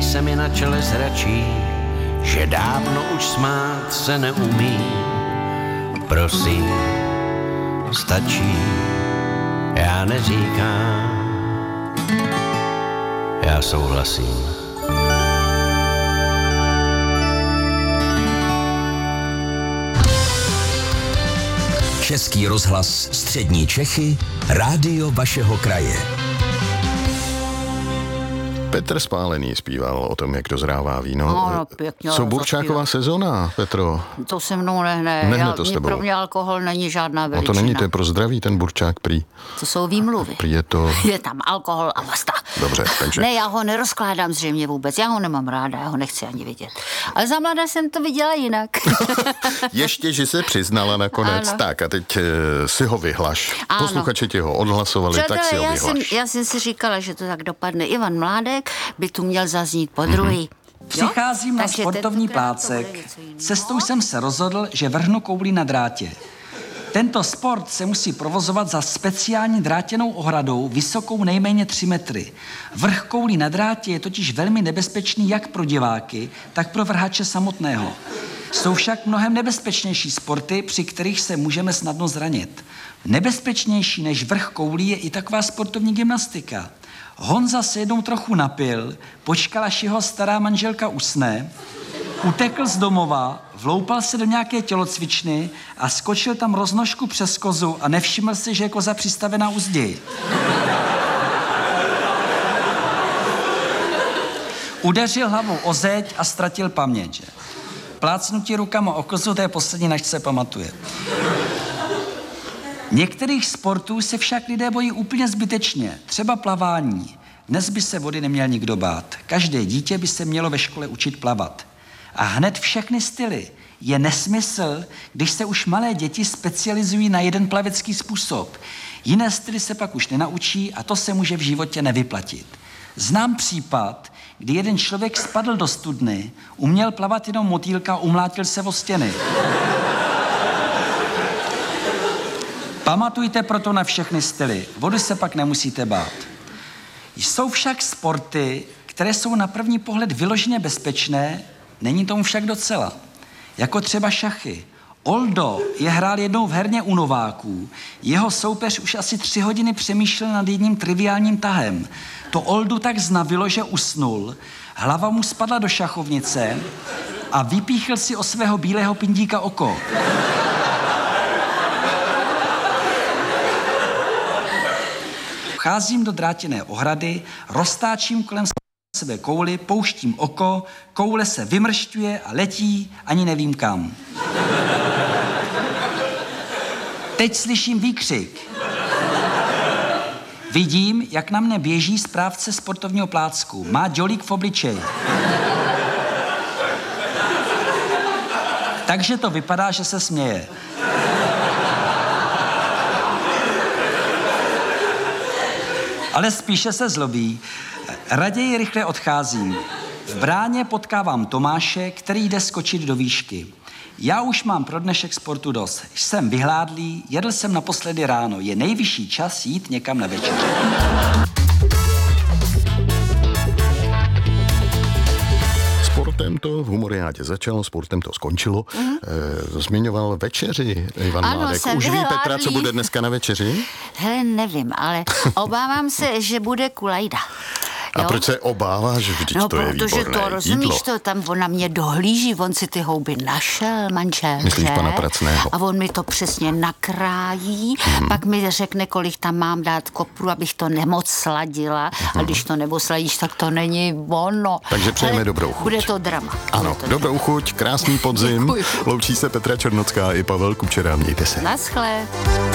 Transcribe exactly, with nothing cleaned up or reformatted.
Jeví se mi na čele zračí, že dávno už smát se neumí. Prosím, stačí, já neříkám, já souhlasím. Český rozhlas Střední Čechy, rádio vašeho kraje. Petr Spálený zpíval o tom, jak dozrává víno. No, no, pěkně. Co burčáková sezóna, Petro? To se mnou nehne. Nehne Já, to s mě, tebou. pro mě alkohol není žádná veličina. No to není, to je pro zdraví, ten burčák prý. To jsou výmluvy. Prý je to... Je tam alkohol a basta. Dobře, takže... Ne, já ho nerozkládám zřejmě vůbec. Já ho nemám ráda, já ho nechci ani vidět. Ale za mladá jsem to viděla jinak. Ještě, že se přiznala nakonec. Ano. Tak a teď e, si ho vyhlaš. Ano. Posluchači ti ho odhlasovali, Přátelé, tak si ho já vyhlaš. jsem, já jsem si říkala, že to tak dopadne. Ivan Mládek by tu měl zaznít po druhý. Mm-hmm. Přicházím na sportovní plácek. Cestou jsem se rozhodl, že vrhnu kouli na drátě. Tento sport se musí provozovat za speciální drátěnou ohradou vysokou nejméně tři metry. Vrch koulí na drátě je totiž velmi nebezpečný jak pro diváky, tak pro vrhače samotného. Jsou však mnohem nebezpečnější sporty, při kterých se můžeme snadno zranit. Nebezpečnější než vrch koulí je i taková sportovní gymnastika. Honza se jednou trochu napil, počkal, až jeho stará manželka usne, utekl z domova, vloupal se do nějaké tělocvičny a skočil tam roznožku přes kozu a nevšiml si, že je koza přistavená u zdi. Udeřil hlavou o zeď a ztratil paměť. Že? Plácnutí rukama o kozu, to je poslední, nač se pamatuje. Některých sportů se však lidé bojí úplně zbytečně, třeba plavání. Dnes by se vody neměl nikdo bát. Každé dítě by se mělo ve škole učit plavat. A hned všechny styly. Je nesmysl, když se už malé děti specializují na jeden plavecký způsob. Jiné styly se pak už nenaučí a to se může v životě nevyplatit. Znám případ, kdy jeden člověk spadl do studny, uměl plavat jenom motýlka a umlátil se o stěny. Pamatujte proto na všechny styly. Vody se pak nemusíte bát. Jsou však sporty, které jsou na první pohled vyloženě bezpečné, není tomu však docela. Jako třeba šachy. Oldo je hrál jednou v herně u Nováků. Jeho soupeř už asi tři hodiny přemýšlel nad jedním triviálním tahem. To Oldu tak znavilo, že usnul. Hlava mu spadla do šachovnice a vypíchl si o svého bílého pindíka oko. Vcházím do drátěné ohrady, roztáčím kolem sebe kouli, pouštím oko, koule se vymršťuje a letí, ani nevím kam. Teď slyším výkřik. Vidím, jak na mne běží správce sportovního plácku. Má dělík v obličeji. Takže to vypadá, že se směje. Ale spíše se zlobí. Raději rychle odcházím. V bráně potkávám Tomáše, který jde skočit do výšky. Já už mám pro dnešek sportu dost. Jsem vyhládlý, jedl jsem naposledy ráno. Je nejvyšší čas jít někam na večeři. Sportem to v Humoriádě začalo, sportem to skončilo. Mm-hmm. E, zmiňoval večeři Ivan Ano, Mládek. jsem Už ví vyhládlý. Petra, co bude dneska na večeři? Hele, nevím, ale obávám se, že bude kulajda. A Jo? proč se obáváš? Vždyť No, to je protože výborné to, rozumíš, jídlo. to tam on na mě dohlíží, on si ty houby našel, manžel. Myslíš pana Pracného? A on mi to přesně nakrájí, hmm. pak mi řekne, kolik tam mám dát kopru, abych to nemoc sladila. Hmm. A když to nebo sladíš, tak to není ono. Takže přejeme Ale dobrou chuť. Bude to drama. Ano, Bude to dobrou chuť, krásný podzim. Děkuju. Loučí se Petra Černocká i Pavel Kučera. Mějte se. Naschle.